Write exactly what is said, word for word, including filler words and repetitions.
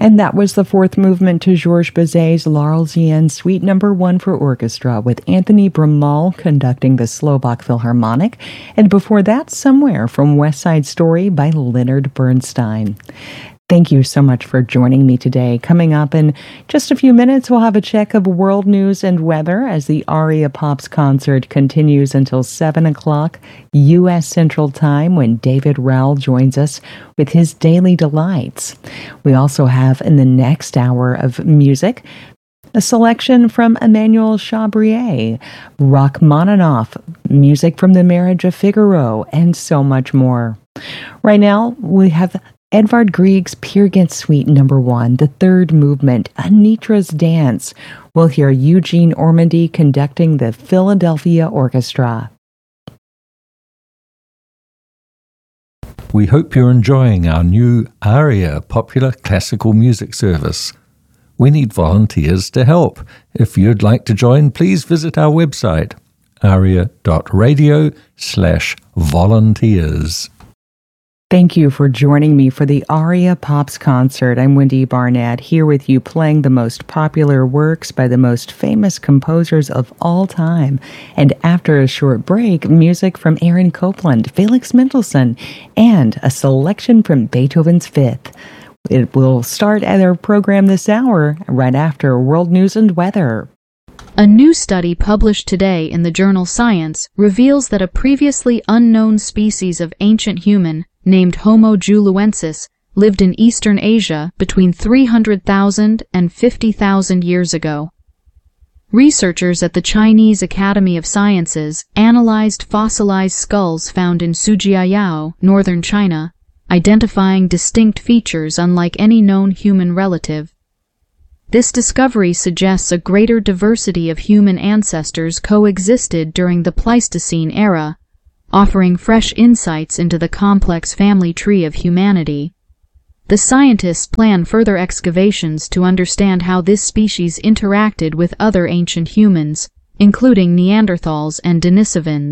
And that was the fourth movement to Georges Bizet's L'Arlésienne Suite Number One for orchestra, with Anthony Bramal conducting the Slovak Philharmonic, and before that, Somewhere from West Side Story by Leonard Bernstein. Thank you so much for joining me today. Coming up in just a few minutes, we'll have a check of world news and weather as the Aria Pops concert continues until seven o'clock U S Central Time, when David Rowell joins us with his Daily Delights. We also have in the next hour of music a selection from Emmanuel Chabrier, Rachmaninoff, music from The Marriage of Figaro, and so much more. Right now, we have Edvard Grieg's Peer Gynt Suite Number One, the third movement, Anitra's Dance. We'll hear Eugene Ormandy conducting the Philadelphia Orchestra. We hope you're enjoying our new ARIA popular classical music service. We need volunteers to help. If you'd like to join, please visit our website, aria.radio slash volunteers. Thank you for joining me for the Aria Pops concert. I'm Wendy Barnett, here with you playing the most popular works by the most famous composers of all time. And after a short break, music from Aaron Copland, Felix Mendelssohn, and a selection from Beethoven's Fifth. It will start at our program this hour, right after World News and Weather. A new study published today in the journal Science reveals that a previously unknown species of ancient human, named Homo juluensis, lived in Eastern Asia between three hundred thousand and fifty thousand years ago. Researchers at the Chinese Academy of Sciences analyzed fossilized skulls found in Sujiayao, northern China, identifying distinct features unlike any known human relative. This discovery suggests a greater diversity of human ancestors coexisted during the Pleistocene era, offering fresh insights into the complex family tree of humanity. The scientists plan further excavations to understand how this species interacted with other ancient humans, including Neanderthals and Denisovans.